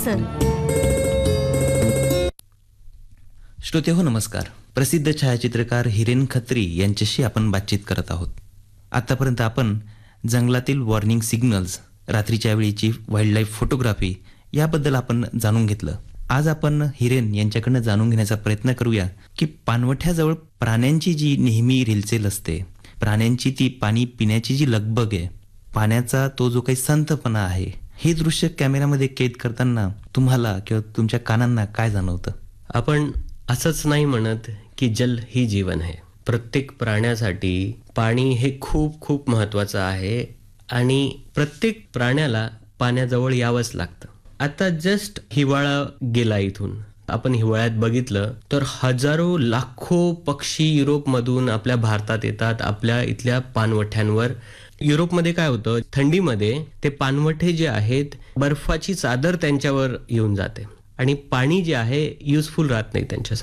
Sir. श्रोते हो नमस्कार. प्रसिद्ध छायाचित्रकार हिरेन खत्री यांच्याशी आपण बातचीत करत आहोत. आतापर्यंत आपण जंगलातील वॉर्निंग सिग्नल्स, रात्रीच्या वेळीची वाईल्ड लाईफ फोटोग्राफी याबद्दल आपण जाणून घेतलं. आज आपण हिरेन यांच्याकडनं जाणून घेण्याचा प्रयत्न करूया की पाणवठ्याजवळ प्राण्यांची जी नेहमी रेलचेल असते, प्राण्यांची ती पाणी पिण्याची जी लगबग आहे, पाण्याचा तो जो काही संतपणा आहे, हे दृश्य कॅमेऱ्यामध्ये कैद करताना तुम्हाला किंवा तुमच्या कानांना काय जाणवतं? आपण असंच नाही म्हणत की जल ही जीवन आहे. प्रत्येक प्राण्यासाठी पाणी हे खूप खूप महत्वाचं आहे आणि प्रत्येक प्राण्याला पाण्याजवळ यावंच लागतं. आता जस्ट हिवाळा गेला इथून. आपण हिवाळ्यात बघितलं तर हजारो लाखो पक्षी युरोपमधून आपल्या भारतात येतात, आपल्या इथल्या पाणवठ्यांवर. युरोपमध्ये काय होतं, थंडीमध्ये ते पाणवठे जे आहेत, बर्फाची चादर त्यांच्यावर येऊन जाते आणि पाणी जे आहे युजफुल राहत नाही त्यांच्यासाठी.